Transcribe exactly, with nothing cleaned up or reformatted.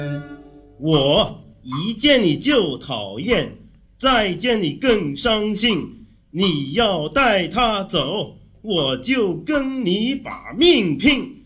我一见你就讨厌，再见你更伤心。你要带他走，我就跟你把命拼。